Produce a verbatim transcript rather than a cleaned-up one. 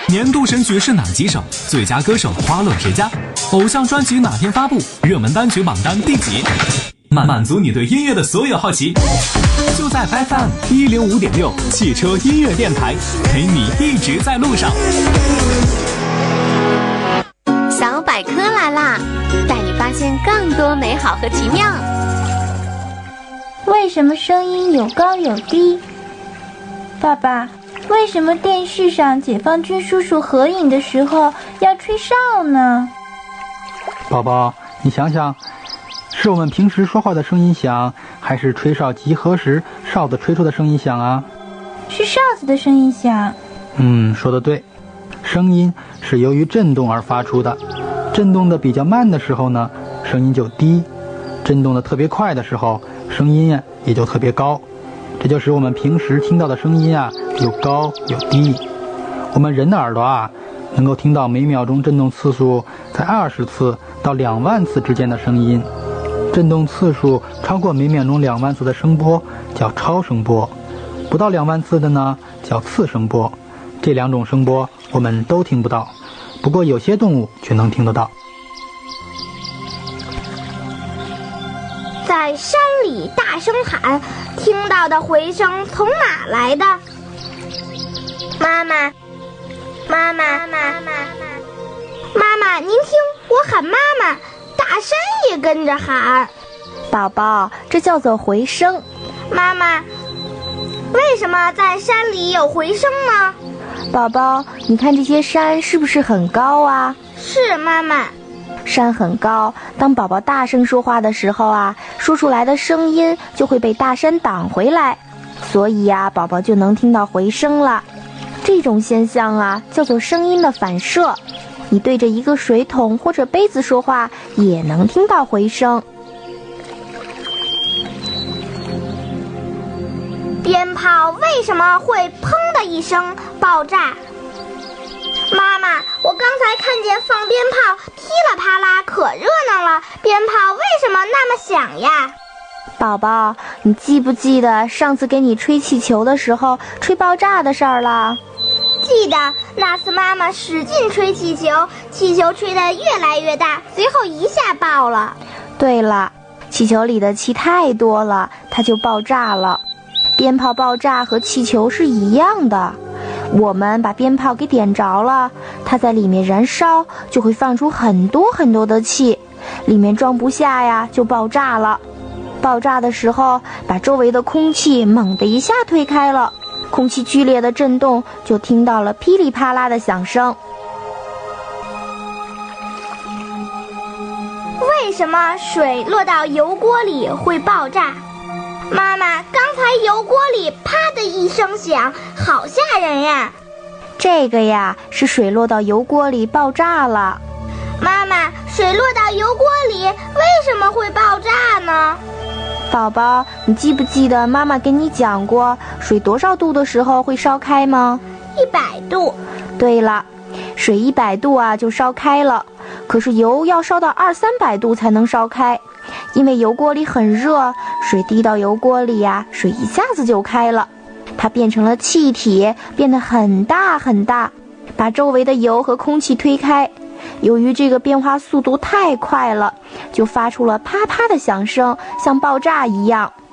年度神曲是哪几首？最佳歌手花落谁家？偶像专辑哪天发布？热门单曲榜单第几？满满足你对音乐的所有好奇，就在 F M 一零五点六汽车音乐电台，陪你一直在路上。 小百科来啦，带你发现更多美好和奇妙。 为什么声音有高有低？爸爸，为什么电视上解放军叔叔合影的时候要吹哨呢？ 宝宝，你想想，是我们平时说话的声音响，还是吹哨集合时哨子吹出的声音响啊？ 是哨子的声音响。 嗯，说得对，声音是由于振动而发出的，振动的比较慢的时候呢，声音就低；振动的特别快的时候，声音呀也就特别高。这就使我们平时听到的声音啊有高有低。我们人的耳朵啊，能够听到每秒钟振动次数在二十次到两万次之间的声音。振动次数超过每秒钟两万次的声波叫超声波，不到两万次的呢叫次声波。这两种声波我们都听不到，不过有些动物却能听得到。 在山里大声喊，听到的回声从哪来的？妈妈，妈妈，妈妈，妈妈，您听，我喊妈妈，大山也跟着喊。 宝宝，这叫做回声。 妈妈，为什么在山里有回声呢？ 宝宝，你看这些山是不是很高啊？ 是，妈妈。 山很高，当宝宝大声说话的时候啊，说出来的声音就会被大山挡回来，所以呀、啊，宝宝就能听到回声了。这种现象啊，叫做声音的反射。你对着一个水桶或者杯子说话，也能听到回声。 鞭炮为什么会砰的一声爆炸？妈妈，我刚才看见放鞭炮噼里啪啦，可热闹了。鞭炮为什么那么响呀？ 宝宝，你记不记得上次给你吹气球的时候吹爆炸的事儿了？ 记得，那次妈妈使劲吹气球，气球吹得越来越大，随后一下爆了。 对了，气球里的气太多了，它就爆炸了。鞭炮爆炸和气球是一样的，我们把鞭炮给点着了，它在里面燃烧，就会放出很多很多的气，里面装不下呀，就爆炸了。爆炸的时候，把周围的空气猛地一下推开了，空气剧烈的震动，就听到了噼里啪啦的响声。 为什么水落到油锅里会爆炸？妈妈，刚才油锅里啪的一声响，好吓人呀！ 这个呀，是水落到油锅里爆炸了。 妈妈，水落到油锅里为什么会爆炸呢？ 宝宝，你记不记得妈妈给你讲过，水多少度的时候会烧开吗？ 一百度。 对了，水一百度啊就烧开了，可是油要烧到二三百度才能烧开。因为油锅里很热，水滴到油锅里呀、啊，水一下子就开了，它变成了气体，变得很大很大，把周围的油和空气推开。由于这个变化速度太快了，就发出了啪啪的响声，像爆炸一样。